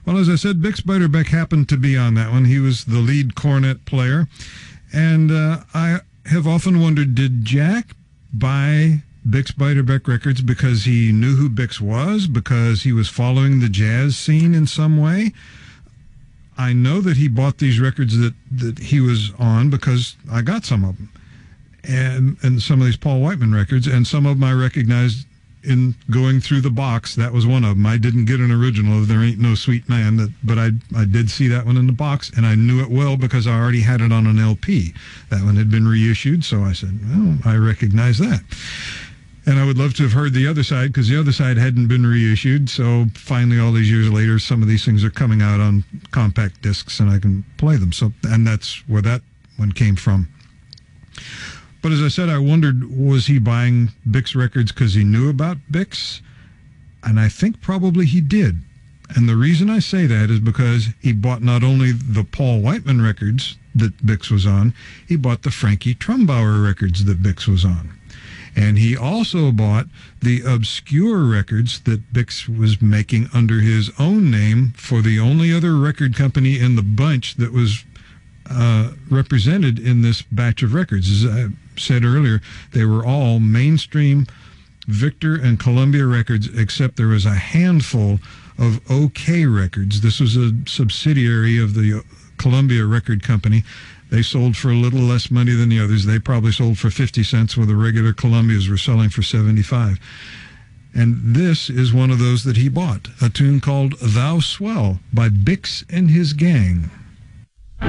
Well, as I said, Bix Beiderbecke happened to be on that one. He was the lead cornet player. And I have often wondered, did Jack buy Bix Beiderbecke records because he knew who Bix was, because he was following the jazz scene in some way? I know that he bought these records that he was on because I got some of them. And some of these Paul Whiteman records, and some of them I recognized in going through the box. That was one of them. I didn't get an original of There Ain't No Sweet Man, but I did see that one in the box, and I knew it well because I already had it on an LP. That one had been reissued, so I said, well, I recognize that. And I would love to have heard the other side, because the other side hadn't been reissued, so finally all these years later, some of these things are coming out on compact discs, and I can play them. So, and that's where that one came from. But as I said, I wondered, was he buying Bix records because he knew about Bix? And I think probably he did. And the reason I say that is because he bought not only the Paul Whiteman records that Bix was on, he bought the Frankie Trumbauer records that Bix was on. And he also bought the obscure records that Bix was making under his own name for the only other record company in the bunch that was represented in this batch of records. As I said earlier, they were all mainstream Victor and Columbia records, except there was a handful of OK Records. This was a subsidiary of the Columbia Record Company. They sold for a little less money than the others. They probably sold for 50 cents, where the regular Columbias were selling for 75. And this is one of those that he bought, a tune called Thou Swell by Bix and His Gang.